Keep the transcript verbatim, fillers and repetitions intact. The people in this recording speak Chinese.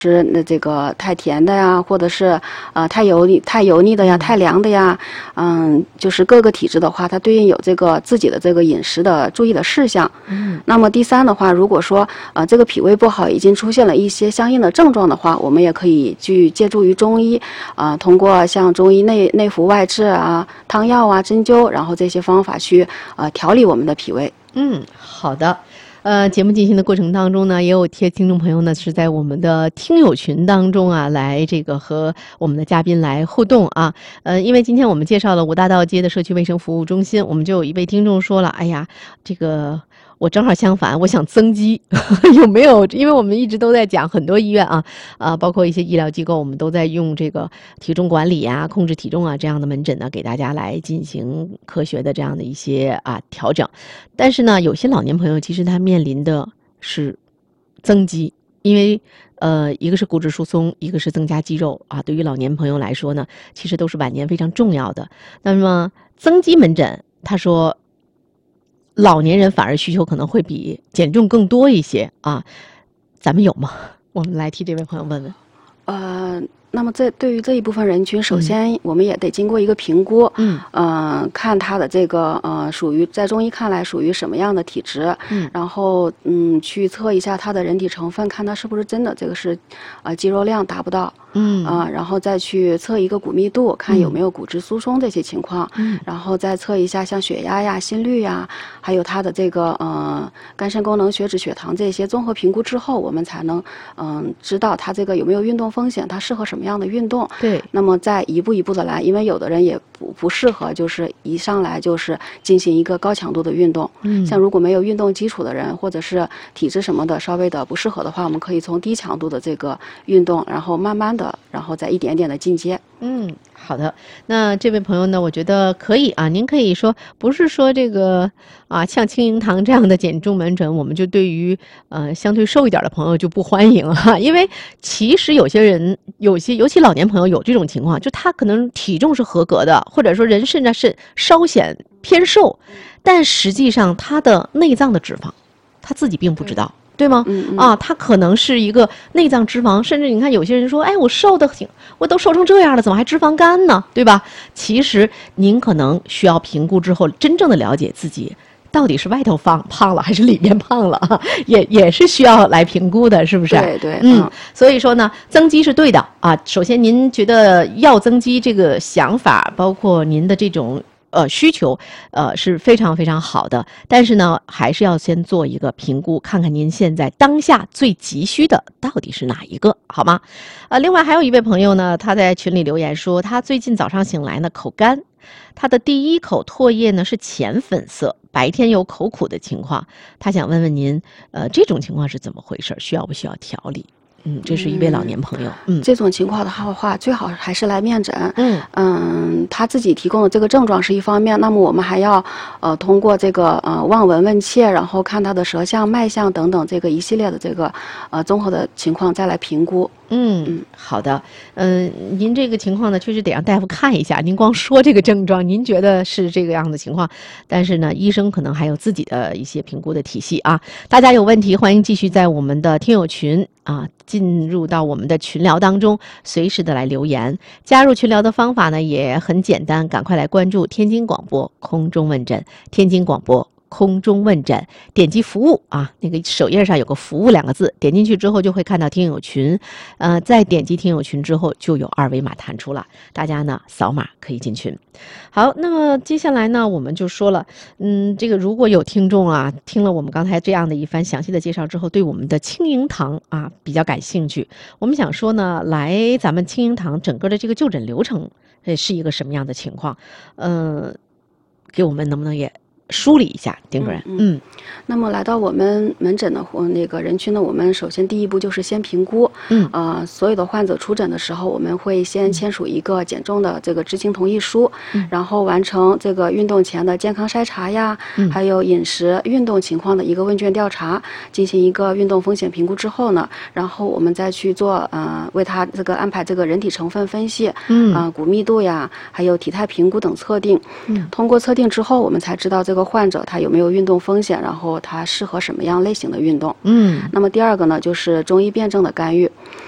是那这个太甜的呀，或者是呃太油腻、太油腻的呀、太凉的呀，嗯，就是各个体质的话，它对应有这个自己的这个饮食的注意的事项。嗯，那么第三的话，如果说呃这个脾胃不好，已经出现了一些相应的症状的话，我们也可以去借助于中医，啊、呃，通过像中医内内服外治啊、汤药啊、针灸，然后这些方法去呃调理我们的脾胃。 嗯，好的。呃，节目进行的过程当中呢，也有些听众朋友呢是在我们的听友群当中啊，来这个和我们的嘉宾来互动啊。呃，因为今天我们介绍了五大道街的社区卫生服务中心，我们就有一位听众说了，哎呀，这个我正好相反，我想增肌，有没有？因为我们一直都在讲很多医院啊，啊，包括一些医疗机构，我们都在用这个体重管理啊、控制体重啊这样的门诊呢，给大家来进行科学的这样的一些啊调整。但是呢，有些老年朋友其实他面临的是增肌，因为呃，一个是骨质疏松，一个是增加肌肉啊。对于老年朋友来说呢，其实都是晚年非常重要的。那么增肌门诊，他说，老年人反而需求可能会比减重更多一些啊，咱们有吗？我们来替这位朋友问问。 呃。那么这对于这一部分人群，首先我们也得经过一个评估，嗯，呃，看他的这个呃属于在中医看来属于什么样的体质，嗯，然后嗯去测一下他的人体成分，看他是不是真的这个是，呃肌肉量达不到，嗯啊、呃，然后再去测一个骨密度，看有没有骨质疏松这些情况，嗯，然后再测一下像血压呀、心率呀，还有他的这个呃肝肾功能、血脂、血糖这些综合评估之后，我们才能嗯、呃、知道他这个有没有运动风险，他适合什么样的运动。 对， 那么再一步一步的来，因为有的人也不不适合，就是一上来就是进行一个高强度的运动。嗯，像如果没有运动基础的人，或者是体质什么的稍微的不适合的话，我们可以从低强度的这个运动，然后慢慢的，然后再一点点的进阶。 嗯，好的。那这位朋友呢，我觉得可以啊，您可以说，不是说这个啊，像青盈堂这样的减重门诊，我们就对于呃相对瘦一点的朋友就不欢迎哈、啊，因为其实有些人，有些尤其老年朋友有这种情况，就他可能体重是合格的，或者说人甚至是稍显偏瘦，但实际上他的内脏的脂肪，他自己并不知道。对吗？嗯嗯啊，他可能是一个内脏脂肪，甚至你看有些人说，哎，我瘦的挺，我都瘦成这样了，怎么还脂肪肝呢？对吧？其实您可能需要评估之后，真正的了解自己到底是外头胖胖了还是里面胖了，也也是需要来评估的，是不是？ 对对， 嗯。所以说呢，增肌是对的啊。首先，您觉得要增肌这个想法，包括您的这种。呃，需求，呃是非常非常好的，但是呢，还是要先做一个评估，看看您现在当下最急需的到底是哪一个，好吗？呃，另外还有一位朋友呢，他在群里留言说，他最近早上醒来呢，口干，他的第一口唾液呢是浅粉色，白天有口苦的情况，他想问问您，呃，这种情况是怎么回事？需要不需要调理？嗯，这是一位老年朋友。嗯， 这种情况的话，最好还是来面诊。嗯嗯，他自己提供的这个症状是一方面，那么我们还要呃通过这个呃望闻问切，然后看他的舌象、脉象等等这个一系列的这个呃综合的情况再来评估。 嗯嗯，好的。嗯、呃，您这个情况呢，确实得让大夫看一下。您光说这个症状，您觉得是这个样的情况，但是呢，医生可能还有自己的一些评估的体系啊。大家有问题，欢迎继续在我们的听友群啊，进入到我们的群聊当中，随时的来留言。加入群聊的方法呢也很简单，赶快来关注天津广播空中问诊，天津广播空中问诊，点击服务啊，那个首页上有个服务两个字，点进去之后就会看到听友群，呃，再点击听友群之后就有二维码弹出了，大家呢扫码可以进群。好，那么接下来呢，我们就说了，嗯，这个如果有听众啊，听了我们刚才这样的一番详细的介绍之后，对我们的青盈堂啊比较感兴趣，我们想说呢，来咱们青盈堂整个的这个就诊流程，呃，是一个什么样的情况？嗯、呃，给我们能不能也梳理一下，丁主任。嗯， 嗯，那么来到我们门诊的那个人群呢，我们首先第一步就是先评估。嗯，呃，所有的患者出诊的时候，我们会先签署一个减重的这个知情同意书，嗯、然后完成这个运动前的健康筛查呀，嗯、还有饮食、运动情况的一个问卷调查，进行一个运动风险评估之后呢，然后我们再去做呃为他这个安排这个人体成分分析，嗯，啊、呃，骨密度呀，还有体态评估等测定。嗯，通过测定之后，我们才知道这个患者他有没有运动风险，然后他适合什么样类型的运动。嗯，那么第二个呢，就是中医辩证的干预。